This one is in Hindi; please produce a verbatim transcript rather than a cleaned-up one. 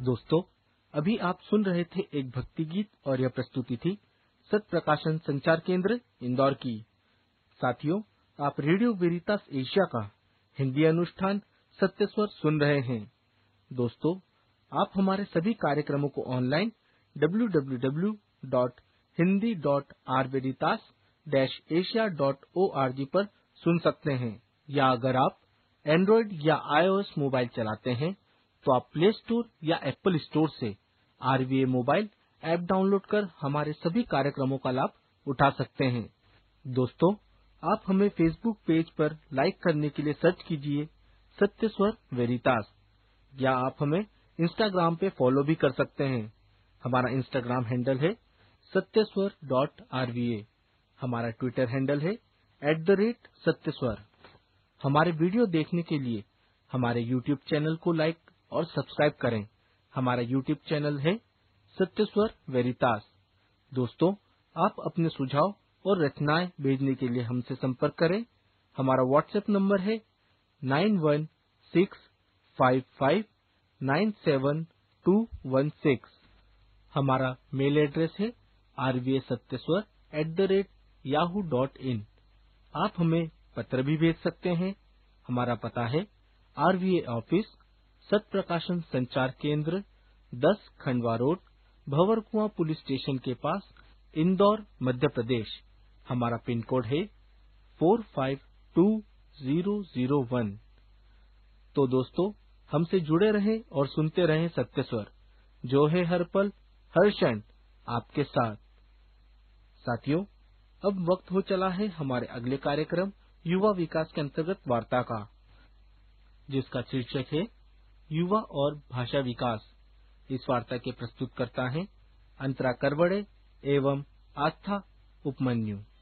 दोस्तों, अभी आप सुन रहे थे एक भक्ति गीत और यह प्रस्तुति थी सत्य प्रकाशन संचार केंद्र इंदौर की। साथियों, आप रेडियो वेरितास एशिया का हिंदी अनुष्ठान सत्य स्वर सुन रहे हैं। दोस्तों, आप हमारे सभी कार्यक्रमों को online W W W dot Hindi dot are वेरितास dash Asia dot O R G पर सुन सकते हैं, या अगर आप एंड्रॉइड या आईओएस मोबाइल चलाते हैं तो आप प्ले स्टोर या एप्पल स्टोर से आरवीए मोबाइल ऐप डाउनलोड कर हमारे सभी कार्यक्रमों का लाभ उठा सकते हैं। दोस्तों, आप हमें फेसबुक पेज पर लाइक करने के लिए सर्च कीजिए सत्य स्वर वेरितास, या आप हमें इंस्टाग्राम पे फॉलो भी कर सकते हैं। हमारा इंस्टाग्राम हैंडल है सत्यस्वर डॉट आरवीए। हमारा ट्विटर हैंडल है एट द रेट सत्यस्वर। हमारे वीडियो देखने के लिए हमारे यूट्यूब चैनल को लाइक और सब्सक्राइब करें। हमारा यूट्यूब चैनल है सत्यस्वर वेरितास। दोस्तों, आप अपने सुझाव और रचनाएं भेजने के लिए हमसे संपर्क करें। हमारा व्हाट्सएप नंबर है nine one six five five nine seven to one six. हमारा मेल एड्रेस है आरवीए सत्यस्वर at the rate Yahoo dot in. आप हमें पत्र भी भेज सकते हैं। हमारा पता है आरवीए ऑफिस, सत्य प्रकाशन संचार केंद्र, दस Khandwa road, Bhanwarkuan police station के पास, इंदौर, मध्य प्रदेश। हमारा पिन कोड है four five to zero zero one. तो दोस्तों, हमसे जुड़े रहें और सुनते रहें सत्य स्वर, जो है हर पल हर क्षण आपके साथ। साथियों, अब वक्त हो चला है हमारे अगले कार्यक्रम युवा विकास के अंतर्गत वार्ता का, जिसका शीर्षक है युवा और भाषा विकास। इस वार्ता के प्रस्तुतकर्ता हैं अंतरा करवड़े एवं आस्था उपमन्यु।